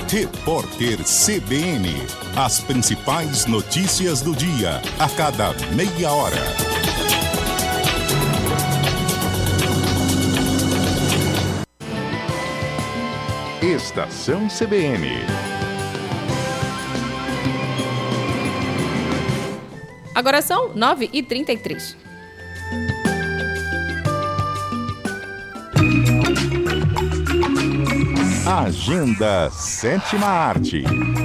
Repórter CBN. As principais notícias do dia, a cada meia hora. Estação CBN. Agora são 9h33. Agenda Sétima Arte.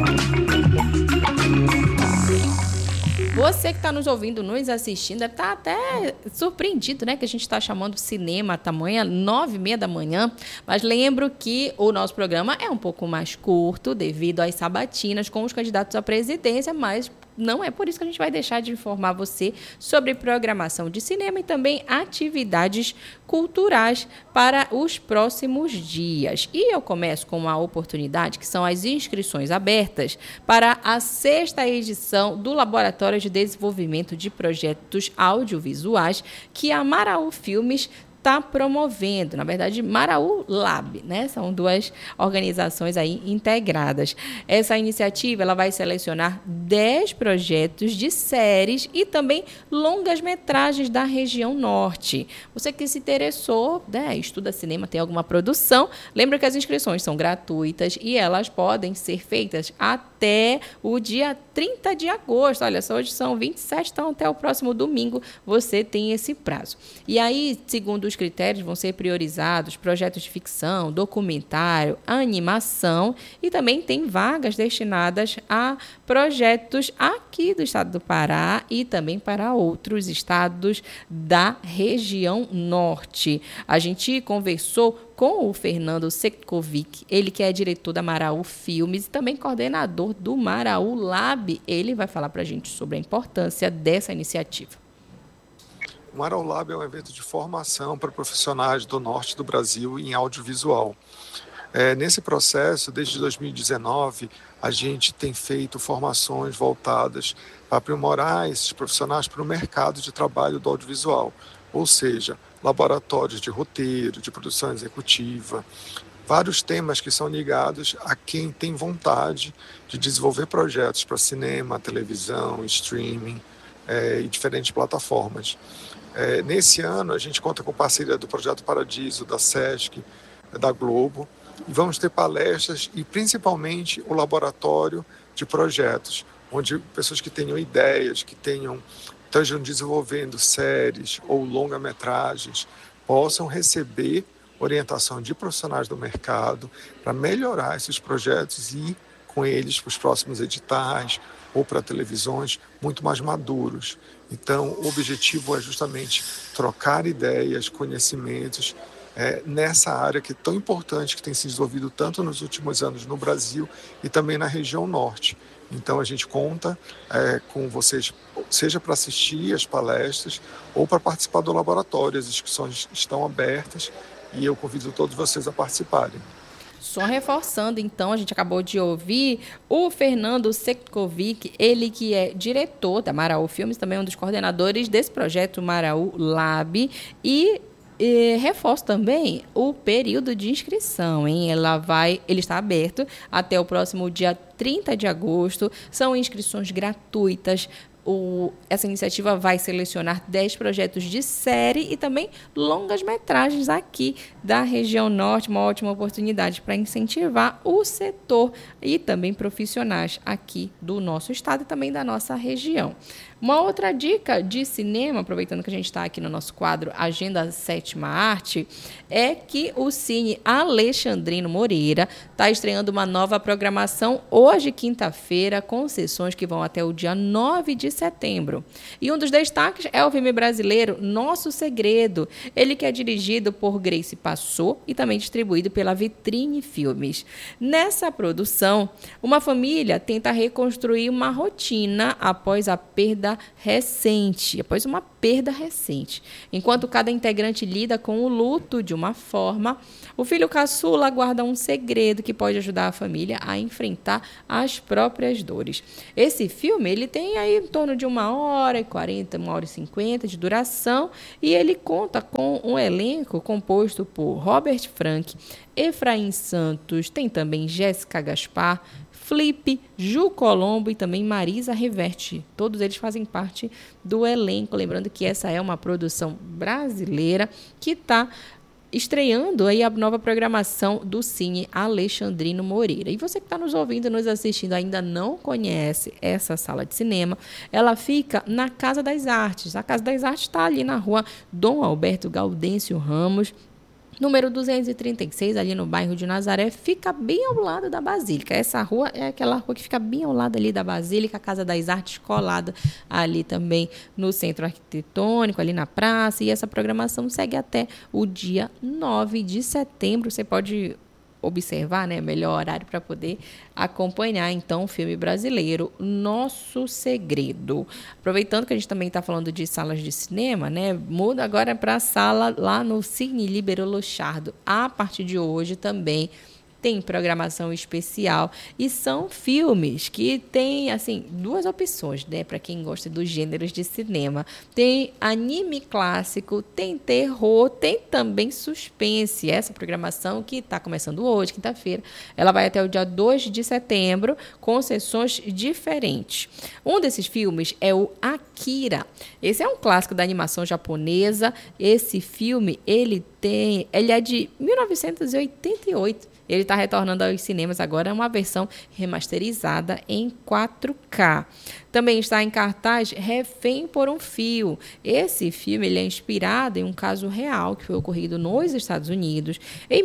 Você que está nos ouvindo, nos assistindo, deve estar até surpreendido, né? Que a gente está chamando cinema tamanha 9h30 da manhã. Mas lembro que o nosso programa é um pouco mais curto devido às sabatinas com os candidatos à presidência, mas não é por isso que a gente vai deixar de informar você sobre programação de cinema e também atividades culturais para os próximos dias. E eu começo com uma oportunidade, que são as inscrições abertas para a 6ª edição do Laboratório de Desenvolvimento de Projetos Audiovisuais que a Maraú Filmes está promovendo, na verdade, Maraú Lab, né? São duas organizações aí integradas. Essa iniciativa ela vai selecionar 10 projetos de séries e também longas-metragens da região norte. Você que se interessou, né, estuda cinema, tem alguma produção, lembra que as inscrições são gratuitas e elas podem ser feitas até o dia 30 de agosto. Olha só, hoje são 27, então até o próximo domingo você tem esse prazo. E aí, segundo os critérios, vão ser priorizados projetos de ficção, documentário, animação e também tem vagas destinadas a projetos aqui do estado do Pará e também para outros estados da região norte. A gente conversou com o Fernando Setkovic, ele que é diretor da Maraú Filmes e também coordenador do Maraú Lab. Ele vai falar para a gente sobre a importância dessa iniciativa. O Maraú Lab é um evento de formação para profissionais do norte do Brasil em audiovisual. Nesse processo, desde 2019, a gente tem feito formações voltadas para aprimorar esses profissionais para o mercado de trabalho do audiovisual, ou seja, laboratórios de roteiro, de produção executiva, vários temas que são ligados a quem tem vontade de desenvolver projetos para cinema, televisão, streaming e diferentes plataformas. Nesse ano, a gente conta com parceria do Projeto Paradiso, da SESC, da Globo, e vamos ter palestras e principalmente o laboratório de projetos, onde pessoas que tenham ideias, que estejam desenvolvendo séries ou longa-metragens, possam receber orientação de profissionais do mercado para melhorar esses projetos e ir com eles para os próximos editais ou para televisões muito mais maduros. Então, o objetivo é justamente trocar ideias, conhecimentos nessa área que é tão importante, que tem se desenvolvido tanto nos últimos anos no Brasil e também na região norte. Então, a gente conta com vocês, seja para assistir as palestras ou para participar do laboratório. As inscrições estão abertas e eu convido todos vocês a participarem. Só reforçando, então, a gente acabou de ouvir o Fernando Setkovic, ele que é diretor da Maraú Filmes, também um dos coordenadores desse projeto Maraú Lab, e reforço também o período de inscrição, hein? Ele está aberto até o próximo dia 30 de agosto, são inscrições gratuitas. Essa iniciativa vai selecionar 10 projetos de série e também longas-metragens aqui da região norte, uma ótima oportunidade para incentivar o setor e também profissionais aqui do nosso estado e também da nossa região. Uma outra dica de cinema, aproveitando que a gente está aqui no nosso quadro Agenda Sétima Arte, é que o Cine Alexandrino Moreira está estreando uma nova programação hoje, quinta-feira, com sessões que vão até o dia 9 de setembro. E um dos destaques é o filme brasileiro Nosso Segredo, ele que é dirigido por Grace Passot e também distribuído pela Vitrine Filmes. Nessa produção, uma família tenta reconstruir uma rotina após uma perda recente. Enquanto cada integrante lida com o luto de uma forma, o filho caçula guarda um segredo que pode ajudar a família a enfrentar as próprias dores. Esse filme ele tem aí torno de 1h40, 1h50 de duração, e ele conta com um elenco composto por Robert Frank, Efraim Santos, tem também Jéssica Gaspar, Felipe, Ju Colombo e também Marisa Reverte. Todos eles fazem parte do elenco. Lembrando que essa é uma produção brasileira que está estreando aí a nova programação do Cine Alexandrino Moreira. E você que está nos ouvindo, nos assistindo, ainda não conhece essa sala de cinema, ela fica na Casa das Artes. A Casa das Artes está ali na rua Dom Alberto Gaudêncio Ramos, número 236, ali no bairro de Nazaré, fica bem ao lado da Basílica. Essa rua é aquela rua que fica bem ao lado ali da Basílica, a Casa das Artes colada ali também no Centro Arquitetônico, ali na praça. E essa programação segue até o dia 9 de setembro. Você pode observar, né, melhor horário para poder acompanhar, então, o filme brasileiro Nosso Segredo. Aproveitando que a gente também está falando de salas de cinema, né, muda agora para a sala lá no Cine Líbero Luchardo. A partir de hoje também tem programação especial e são filmes que tem, assim, duas opções, né, para quem gosta dos gêneros de cinema. Tem anime clássico, tem terror, tem também suspense. Essa programação que está começando hoje, quinta-feira, ela vai até o dia 2 de setembro com sessões diferentes. Um desses filmes é o Akira. Esse é um clássico da animação japonesa. Esse filme, ele é de 1988. Ele está retornando aos cinemas agora, é uma versão remasterizada em 4K. Também está em cartaz Refém por um Fio. Esse filme ele é inspirado em um caso real que foi ocorrido nos Estados Unidos em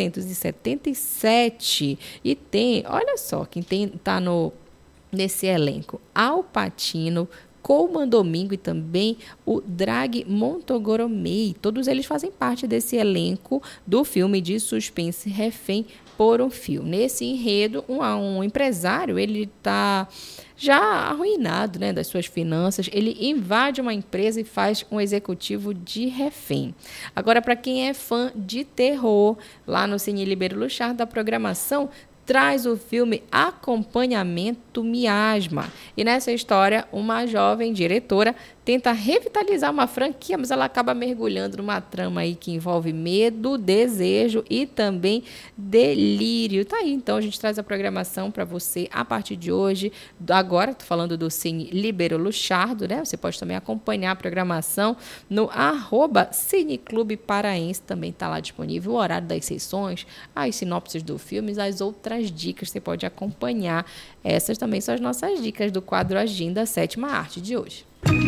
1977. E tem, olha só, quem está nesse elenco: Al Pacino, Colman Domingo e também o Drag Montgomery. Todos eles fazem parte desse elenco do filme de suspense Refém por um Fio. Nesse enredo, um empresário, ele está já arruinado, né, das suas finanças. Ele invade uma empresa e faz um executivo de refém. Agora, para quem é fã de terror, lá no Cine Líbero Luchardo, a programação traz o filme Acompanhamento Miasma. E nessa história, uma jovem diretora tenta revitalizar uma franquia, mas ela acaba mergulhando numa trama aí que envolve medo, desejo e também delírio. Tá aí, então, a gente traz a programação para você a partir de hoje. Agora, tô falando do Cine Líbero Luchardo, né? Você pode também acompanhar a programação no @Cineclube Paraense. Também está lá disponível o horário das sessões, as sinopses do filme, as outras dicas. Você pode acompanhar. Essas também são as nossas dicas do quadro Agenda Sétima Arte de hoje.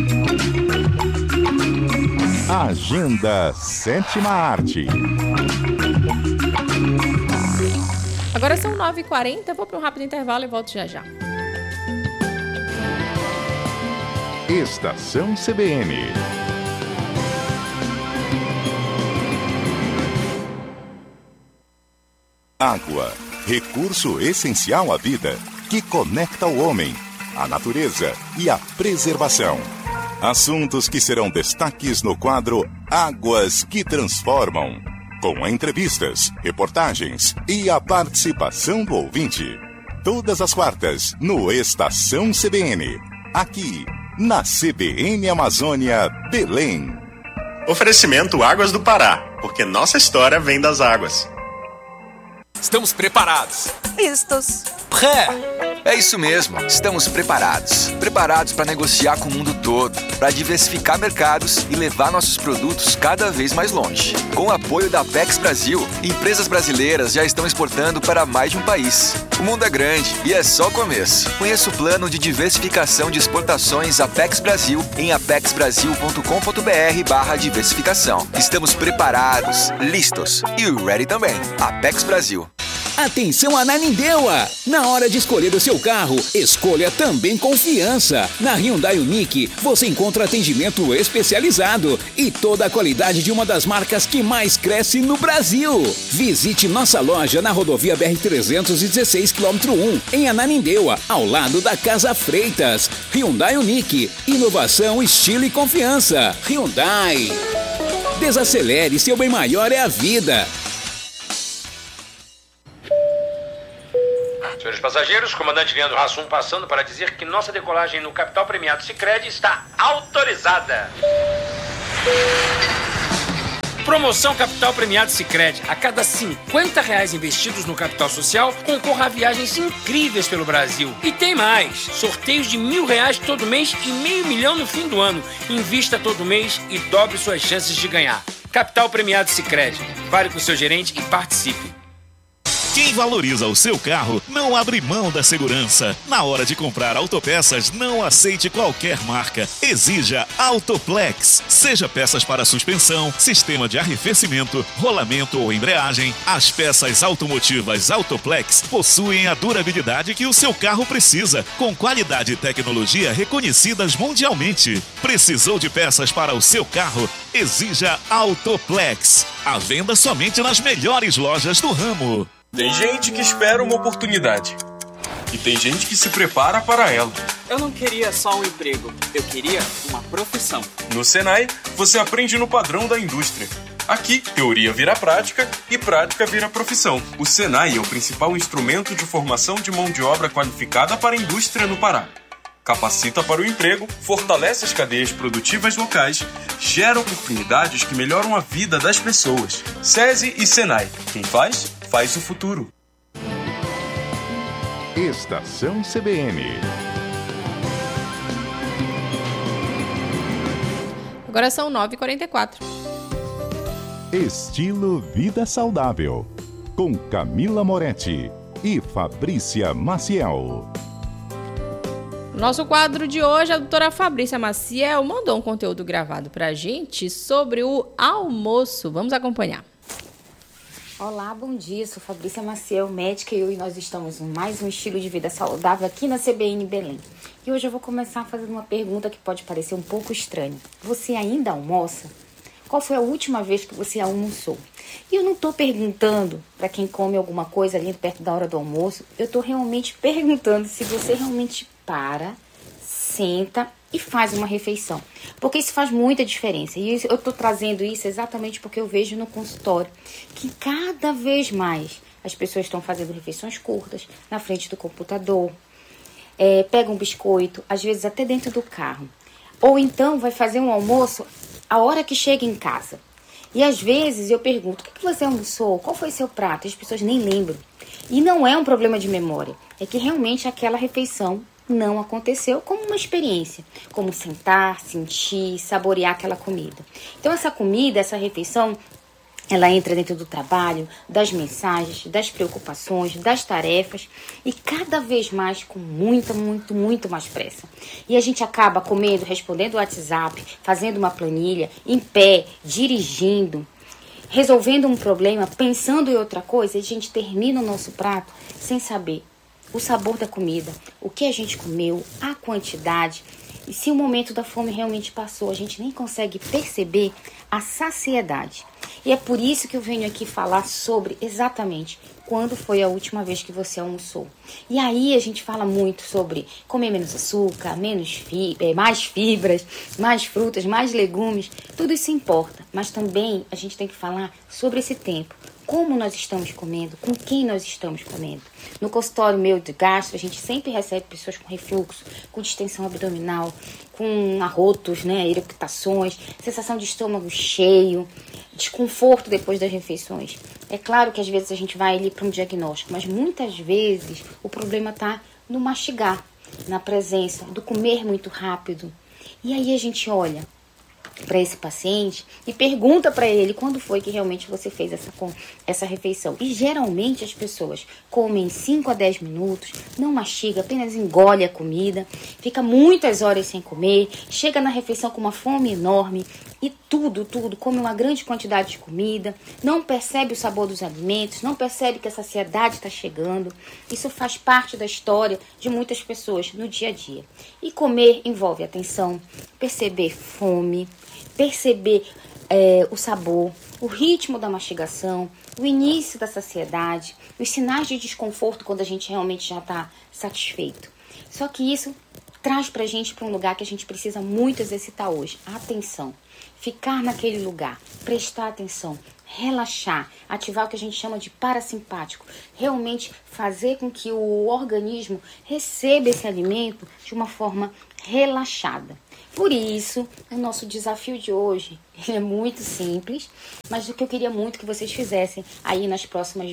Agenda Sétima Arte. Agora são 9h40, vou para um rápido intervalo e volto já já. Estação CBN. Água, recurso essencial à vida, que conecta o homem, a natureza e a preservação. Assuntos que serão destaques no quadro Águas que Transformam, com entrevistas, reportagens e a participação do ouvinte. Todas as quartas, no Estação CBN, aqui na CBN Amazônia, Belém. Oferecimento Águas do Pará, porque nossa história vem das águas. Estamos preparados. Listos. Pré! É isso mesmo, estamos preparados. Preparados para negociar com o mundo todo, para diversificar mercados e levar nossos produtos cada vez mais longe. Com o apoio da Apex Brasil, empresas brasileiras já estão exportando para mais de um país. O mundo é grande e é só o começo. Conheça o plano de diversificação de exportações Apex Brasil em apexbrasil.com.br/diversificação. Estamos preparados, listos e ready também. Apex Brasil. Atenção Ananindeua! Na hora de escolher o seu carro, escolha também confiança. Na Hyundai Unique, você encontra atendimento especializado e toda a qualidade de uma das marcas que mais cresce no Brasil. Visite nossa loja na rodovia BR-316, quilômetro 1, em Ananindeua, ao lado da Casa Freitas. Hyundai Unique, inovação, estilo e confiança. Hyundai. Desacelere, seu bem maior é a vida. Senhores passageiros, comandante Leandro Hassum passando para dizer que nossa decolagem no Capital Premiado Sicredi está autorizada. Promoção Capital Premiado Sicredi. A cada R$50 investidos no capital social, concorra a viagens incríveis pelo Brasil. E tem mais. Sorteios de R$1.000 todo mês e R$500 mil no fim do ano. Invista todo mês e dobre suas chances de ganhar. Capital Premiado Sicredi. Fale com o seu gerente e participe. Quem valoriza o seu carro não abre mão da segurança. Na hora de comprar autopeças, não aceite qualquer marca. Exija Autoplex. Seja peças para suspensão, sistema de arrefecimento, rolamento ou embreagem, as peças automotivas Autoplex possuem a durabilidade que o seu carro precisa, com qualidade e tecnologia reconhecidas mundialmente. Precisou de peças para o seu carro? Exija Autoplex. À venda somente nas melhores lojas do ramo. Tem gente que espera uma oportunidade e tem gente que se prepara para ela. Eu não queria só um emprego, eu queria uma profissão. No Senai, você aprende no padrão da indústria. Aqui, teoria vira prática e prática vira profissão. O Senai é o principal instrumento de formação de mão de obra qualificada para a indústria no Pará. Capacita para o emprego, fortalece as cadeias produtivas locais, gera oportunidades que melhoram a vida das pessoas. SESI e Senai. Quem faz, faz o futuro. Estação CBN. Agora são 9h44. Estilo Vida Saudável. Com Camila Moretti e Fabrícia Maciel. Nosso quadro de hoje, a doutora Fabrícia Maciel mandou um conteúdo gravado pra gente sobre o almoço. Vamos acompanhar. Olá, bom dia. Sou Fabrícia Maciel, médica, e hoje nós estamos em mais um estilo de vida saudável aqui na CBN Belém. E hoje eu vou começar fazendo uma pergunta que pode parecer um pouco estranha. Você ainda almoça? Qual foi a última vez que você almoçou? E eu não estou perguntando para quem come alguma coisa ali perto da hora do almoço. Eu estou realmente perguntando se você realmente para, senta e faz uma refeição. Porque isso faz muita diferença. E eu estou trazendo isso exatamente porque eu vejo no consultório que cada vez mais as pessoas estão fazendo refeições curtas na frente do computador. Pegam um biscoito, às vezes até dentro do carro. Ou então vai fazer um almoço a hora que chega em casa. E às vezes eu pergunto, o que você almoçou? Qual foi seu prato? As pessoas nem lembram. E não é um problema de memória. É que realmente aquela refeição não aconteceu como uma experiência. Como sentar, sentir, saborear aquela comida. Então essa comida, essa refeição, ela entra dentro do trabalho, das mensagens, das preocupações, das tarefas e cada vez mais com muito mais pressa. E a gente acaba comendo, respondendo o WhatsApp, fazendo uma planilha, em pé, dirigindo, resolvendo um problema, pensando em outra coisa, e a gente termina o nosso prato sem saber o sabor da comida, o que a gente comeu, a quantidade. E se o momento da fome realmente passou, a gente nem consegue perceber a saciedade. E é por isso que eu venho aqui falar sobre exatamente quando foi a última vez que você almoçou. E aí a gente fala muito sobre comer menos açúcar, mais fibras, mais frutas, mais legumes. Tudo isso importa, mas também a gente tem que falar sobre esse tempo. Como nós estamos comendo, com quem nós estamos comendo. No consultório meu de gastro, a gente sempre recebe pessoas com refluxo, com distensão abdominal, com arrotos, eructações, sensação de estômago cheio, desconforto depois das refeições. É claro que às vezes a gente vai ali para um diagnóstico, mas muitas vezes o problema está no mastigar, na presença, do comer muito rápido. E aí a gente olha para esse paciente e pergunta para ele quando foi que realmente você fez essa refeição. E geralmente as pessoas comem 5 a 10 minutos, não mastiga, apenas engole a comida, fica muitas horas sem comer, chega na refeição com uma fome enorme e tudo, come uma grande quantidade de comida, não percebe o sabor dos alimentos, não percebe que a saciedade está chegando. Isso faz parte da história de muitas pessoas no dia a dia. E comer envolve atenção, perceber fome, perceber o sabor, o ritmo da mastigação, o início da saciedade, os sinais de desconforto quando a gente realmente já está satisfeito. Só que isso traz pra gente para um lugar que a gente precisa muito exercitar hoje, a atenção. Ficar naquele lugar, prestar atenção, relaxar, ativar o que a gente chama de parasimpático, realmente fazer com que o organismo receba esse alimento de uma forma relaxada. Por isso, o nosso desafio de hoje é muito simples, mas o que eu queria muito que vocês fizessem aí nas próximas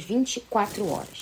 24 horas.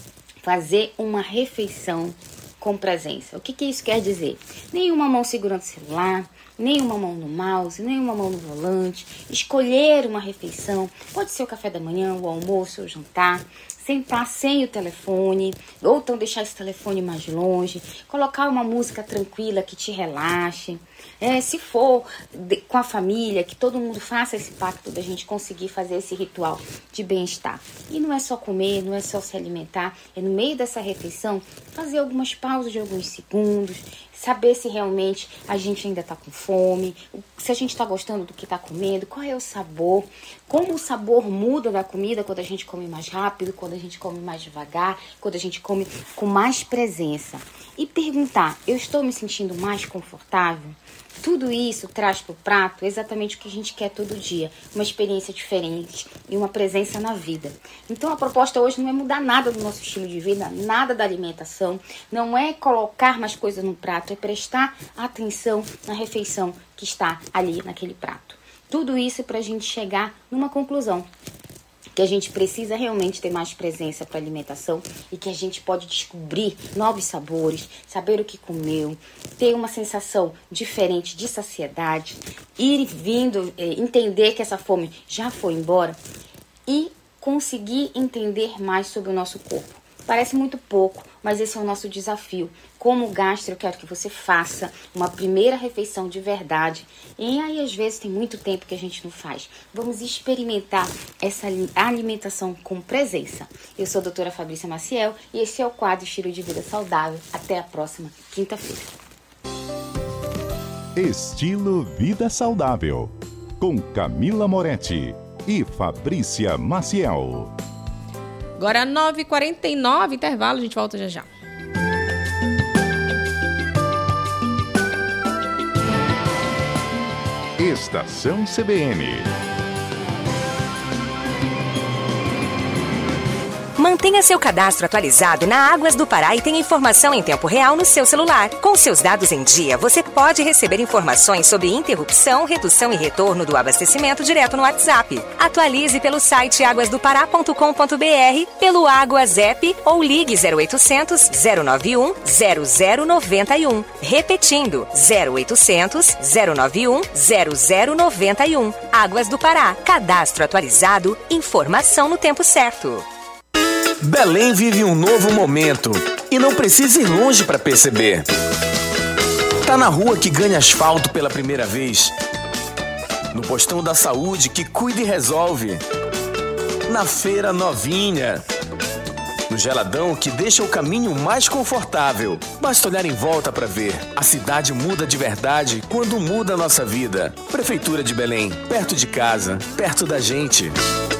Fazer uma refeição com presença. O que isso quer dizer? Nenhuma mão segurando o celular, nenhuma mão no mouse, nenhuma mão no volante. Escolher uma refeição, pode ser o café da manhã, o almoço, o jantar. Sentar sem o telefone, ou então deixar esse telefone mais longe, colocar uma música tranquila que te relaxe. Se for com a família, que todo mundo faça esse pacto da gente conseguir fazer esse ritual de bem-estar. E não é só comer, não é só se alimentar, é no meio dessa refeição fazer algumas pausas de alguns segundos, saber se realmente a gente ainda está com fome, se a gente está gostando do que está comendo, qual é o sabor, como o sabor muda da comida quando a gente come mais rápido, quando a gente come mais devagar, quando a gente come com mais presença. E perguntar, eu estou me sentindo mais confortável? Tudo isso traz para o prato exatamente o que a gente quer todo dia, uma experiência diferente e uma presença na vida. Então a proposta hoje não é mudar nada do nosso estilo de vida, nada da alimentação, não é colocar mais coisas no prato, é prestar atenção na refeição que está ali naquele prato. Tudo isso para a gente chegar numa conclusão, que a gente precisa realmente ter mais presença para a alimentação e que a gente pode descobrir novos sabores, saber o que comeu, ter uma sensação diferente de saciedade, ir vindo, entender que essa fome já foi embora e conseguir entender mais sobre o nosso corpo. Parece muito pouco, mas esse é o nosso desafio. Como gastro, eu quero que você faça uma primeira refeição de verdade. E aí, às vezes, tem muito tempo que a gente não faz. Vamos experimentar essa alimentação com presença. Eu sou a doutora Fabrícia Maciel e esse é o quadro Estilo de Vida Saudável. Até a próxima quinta-feira. Estilo Vida Saudável, com Camila Moretti e Fabrícia Maciel. Agora 9h49, intervalo, a gente volta já já. Estação CBN. Mantenha seu cadastro atualizado na Águas do Pará e tenha informação em tempo real no seu celular. Com seus dados em dia, você pode receber informações sobre interrupção, redução e retorno do abastecimento direto no WhatsApp. Atualize pelo site aguasdopará.com.br, pelo Águas App ou ligue 0800 091 0091. Repetindo, 0800 091 0091. Águas do Pará. Cadastro atualizado, informação no tempo certo. Belém vive um novo momento e não precisa ir longe para perceber. Tá na rua que ganha asfalto pela primeira vez, no postão da saúde que cuida e resolve, na feira novinha, no geladão que deixa o caminho mais confortável. Basta olhar em volta para ver. A cidade muda de verdade quando muda a nossa vida. Prefeitura de Belém, perto de casa, perto da gente.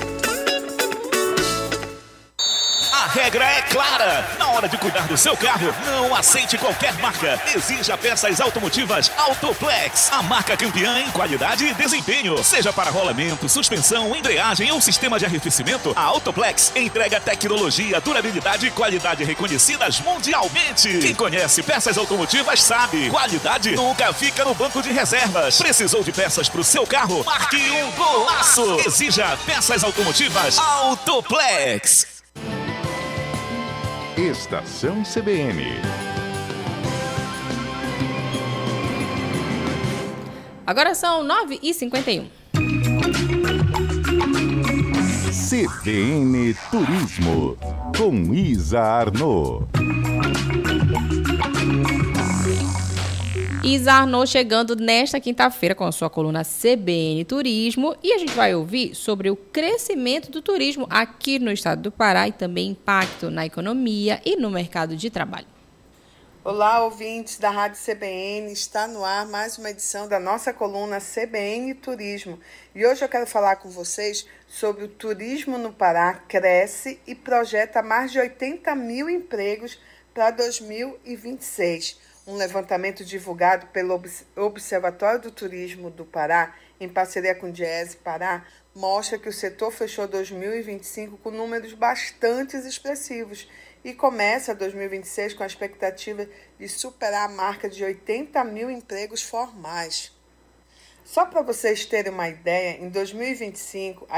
A regra é clara. Na hora de cuidar do seu carro, não aceite qualquer marca. Exija peças automotivas Autoplex. A marca campeã em qualidade e desempenho. Seja para rolamento, suspensão, embreagem ou sistema de arrefecimento, a Autoplex entrega tecnologia, durabilidade e qualidade reconhecidas mundialmente. Quem conhece peças automotivas sabe. Qualidade nunca fica no banco de reservas. Precisou de peças para o seu carro? Marque um golaço. Exija peças automotivas Autoplex. Estação CBN. Agora são 9h51. CBN Turismo, com Isa Arnaud. Isa Arnaud chegando nesta quinta-feira com a sua coluna CBN Turismo e a gente vai ouvir sobre o crescimento do turismo aqui no estado do Pará e também impacto na economia e no mercado de trabalho. Olá, ouvintes da Rádio CBN, está no ar mais uma edição da nossa coluna CBN Turismo. E hoje eu quero falar com vocês sobre o turismo no Pará cresce e projeta mais de 80 mil empregos para 2026. Um levantamento divulgado pelo Observatório do Turismo do Pará, em parceria com o Diese Pará, mostra que o setor fechou 2025 com números bastante expressivos e começa 2026 com a expectativa de superar a marca de 80 mil empregos formais. Só para vocês terem uma ideia, em 2025,